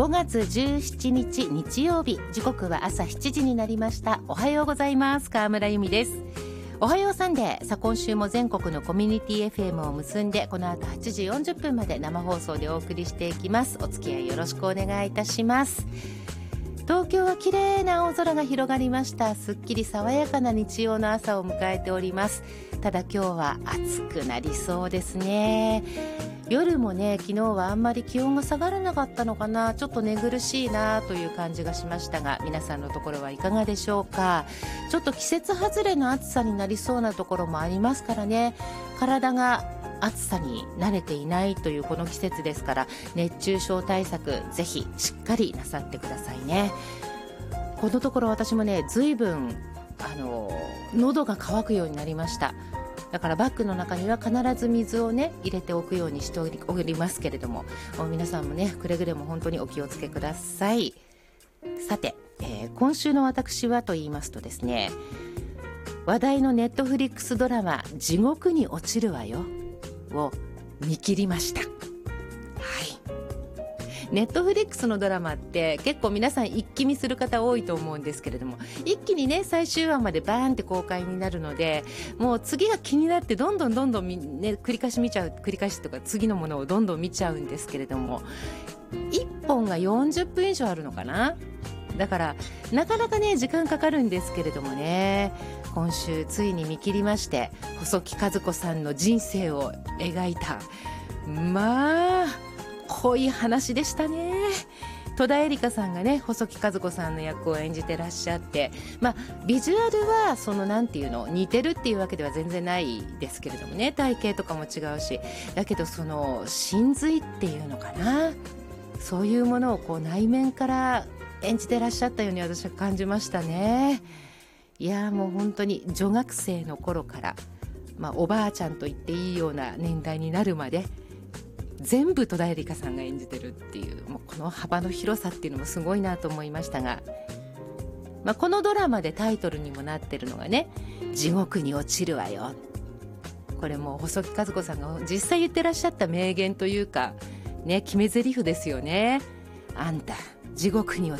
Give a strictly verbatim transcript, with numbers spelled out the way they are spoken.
ごがつじゅうしちにち日曜日、時刻は朝しちじになりました。おはようございます。川村由美です。おはようサンデー。さあ今週も全国のコミュニティ エフエム を結んで、この後はちじよんじゅっぷんまで生放送でお送りしていきます。お付き合いよろしくお願いいたします。東京は綺麗な青空が広がりました。すっきり爽やかな日曜の朝を迎えております。ただ今日は暑くなりそうですね。夜もね、昨日はあんまり気温が下がらなかったのかな、ちょっと寝苦しいなという感じがしましたが、皆さんのところはいかがでしょうか。ちょっと季節外れの暑さになりそうなところもありますからね。体が暑さに慣れていないというこの季節ですから、熱中症対策ぜひしっかりなさってくださいね。このところ私もね、ずいぶんあの喉が渇くようになりました。だからバッグの中には必ず水をね入れておくようにしておりますけれども、皆さんもねくれぐれも本当にお気をつけください。さて、えー、今週の私はと言いますとですね、話題のネットフリックスドラマ地獄に落ちるわよを見切りました。はい。ネットフリックスのドラマって結構皆さん一気見する方多いと思うんですけれども、一気にね最終話までバーンって公開になるので、もう次が気になってどんどんどんどん、ね、繰り返し見ちゃう、繰り返しとか次のものをどんどん見ちゃうんですけれども、いっぽんがよんじゅっぷん以上あるのかな。だからなかなかね時間かかるんですけれどもね、今週ついに見切りまして、細木数子さんの人生を描いた、まあ濃い話でしたね。戸田恵梨香さんがね細木数子さんの役を演じてらっしゃって、まあビジュアルはそのなんていうの似てるっていうわけでは全然ないですけれどもね、体型とかも違うし、だけどその真髄っていうのかな、そういうものをこう内面から演じてらっしゃったように私は感じましたね。いやもう本当に女学生の頃から、まあ、おばあちゃんと言っていいような年代になるまで全部戸田恵梨香さんが演じてるっていう、もうこの幅の広さっていうのもすごいなと思いましたが、まあ、このドラマでタイトルにもなってるのがね、地獄に落ちるわよ。これもう細木数子さんが実際言ってらっしゃった名言というかね、決め台詞ですよね。あんた地獄に落